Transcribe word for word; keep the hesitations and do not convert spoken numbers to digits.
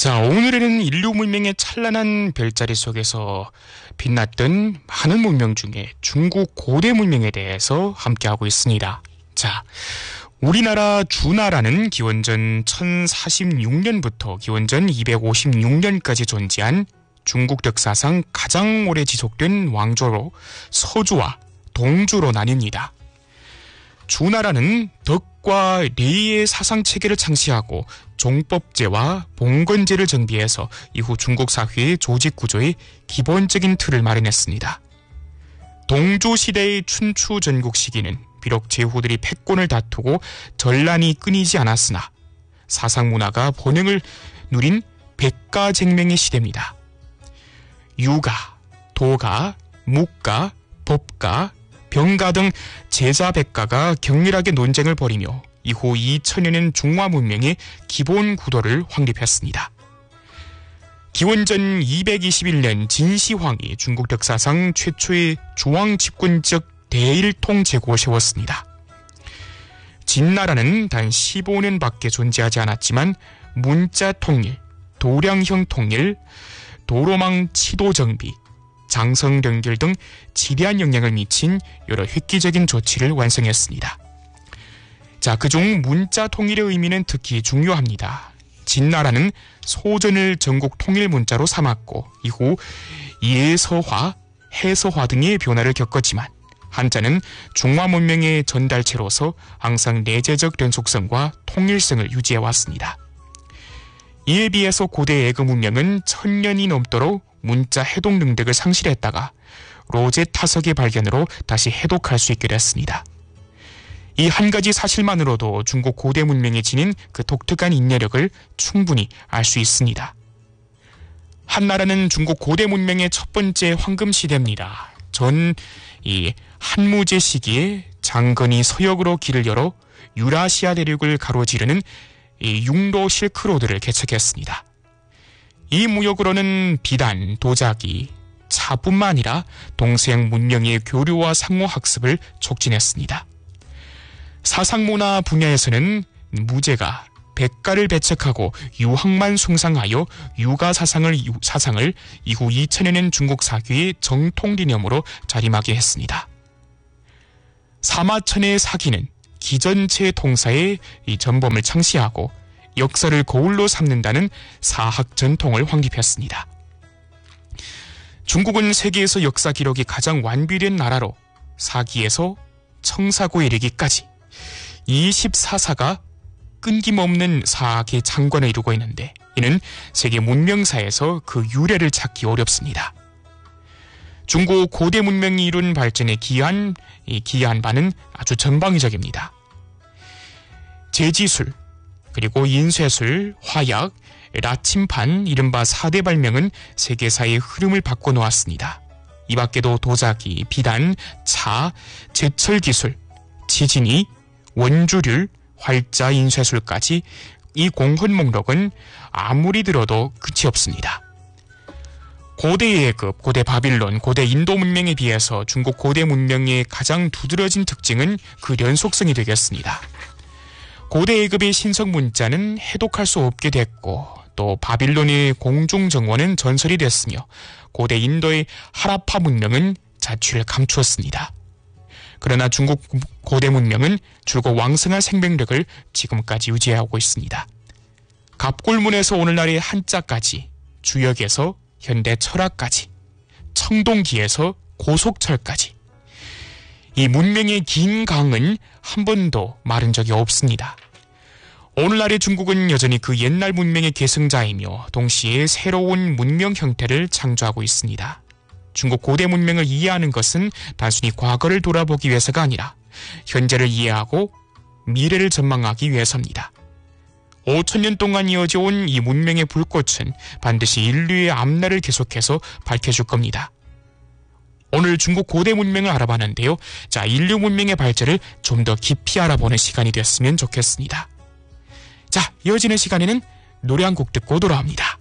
자, 오늘에는 인류 문명의 찬란한 별자리 속에서 빛났던 많은 문명 중에 중국 고대 문명에 대해서 함께하고 있습니다. 자, 우리나라 주나라는 기원전 천사십육 년부터 기원전 이백오십육 년까지 존재한 중국 역사상 가장 오래 지속된 왕조로 서주와 동주로 나뉩니다. 주나라는 덕과 레이의 사상체계를 창시하고 종법제와 봉건제를 정비해서 이후 중국 사회의 조직구조의 기본적인 틀을 마련했습니다. 동주시대의 춘추 전국 시기는 비록 제후들이 패권을 다투고 전란이 끊이지 않았으나 사상문화가 번영을 누린 백가쟁명의 시대입니다. 유가, 도가, 묵가, 법가, 병가 등 제자백가가 격렬하게 논쟁을 벌이며 이후 이천여 년 중화 문명의 기본 구도를 확립했습니다. 기원전 이백이십일 년 진시황이 중국 역사상 최초의 중앙 집권적 대일통 제국을 세웠습니다. 진나라는 단 십오 년밖에 존재하지 않았지만 문자 통일, 도량형 통일, 도로망 치도 정비, 장성 연결 등 지대한 영향을 미친 여러 획기적인 조치를 완성했습니다. 자, 그중 문자 통일의 의미는 특히 중요합니다. 진나라는 소전을 전국 통일 문자로 삼았고 이후 예서화, 해서화 등의 변화를 겪었지만 한자는 중화 문명의 전달체로서 항상 내재적 연속성과 통일성을 유지해왔습니다. 이에 비해서 고대 애국 문명은 천년이 넘도록 문자 해독 능력을 상실했다가 로제 타석의 발견으로 다시 해독할 수 있게 됐습니다. 이 한 가지 사실만으로도 중국 고대 문명이 지닌 그 독특한 인내력을 충분히 알 수 있습니다. 한나라는 중국 고대 문명의 첫 번째 황금 시대입니다. 전 이 한무제 시기에 장건이 서역으로 길을 열어 유라시아 대륙을 가로지르는 이 육로 실크로드를 개척했습니다. 이 무역으로는 비단, 도자기, 차뿐만 아니라 동서양 문명의 교류와 상호 학습을 촉진했습니다. 사상문화 분야에서는 무제가 백가를 배척하고 유학만 숭상하여 유가 사상을, 사상을 이후 이천여 년 중국 사회의 정통리념으로 자림하게 했습니다. 사마천의 사기는 기전체 통사의 이 전범을 창시하고 역사를 거울로 삼는다는 사학 전통을 확립했습니다. 중국은 세계에서 역사 기록이 가장 완비된 나라로 사기에서 청사고에 이르기까지 이십사 사가 끊김없는 사학의 장관을 이루고 있는데 이는 세계 문명사에서 그 유래를 찾기 어렵습니다. 중국 고대 문명이 이룬 발전에 기여한, 기여한 바는 아주 전방위적입니다. 제지술, 그리고 인쇄술, 화약, 라침판, 이른바 사대 발명은 세계사의 흐름을 바꿔놓았습니다. 이 밖에도 도자기, 비단, 차, 제철기술, 지진이, 원주률, 활자 인쇄술까지 이 공헌 목록은 아무리 들어도 끝이 없습니다. 고대 애굽, 고대 바빌론, 고대 인도 문명에 비해서 중국 고대 문명의 가장 두드러진 특징은 그 연속성이 되겠습니다. 고대 애굽의 신성 문자는 해독할 수 없게 됐고 또 바빌론의 공중정원은 전설이 됐으며 고대 인도의 하라파 문명은 자취를 감추었습니다. 그러나 중국 고대 문명은 줄곧 왕성한 생명력을 지금까지 유지하고 있습니다. 갑골문에서 오늘날의 한자까지, 주역에서 현대 철학까지, 청동기에서 고속철까지 이 문명의 긴 강은 한 번도 마른 적이 없습니다. 오늘날의 중국은 여전히 그 옛날 문명의 계승자이며 동시에 새로운 문명 형태를 창조하고 있습니다. 중국 고대 문명을 이해하는 것은 단순히 과거를 돌아보기 위해서가 아니라 현재를 이해하고 미래를 전망하기 위해서입니다. 오천 년 동안 이어져 온 이 문명의 불꽃은 반드시 인류의 앞날을 계속해서 밝혀줄 겁니다. 오늘 중국 고대 문명을 알아봤는데요. 자, 인류 문명의 발전을 좀 더 깊이 알아보는 시간이 됐으면 좋겠습니다. 자, 이어지는 시간에는 노래 한 곡 듣고 돌아옵니다.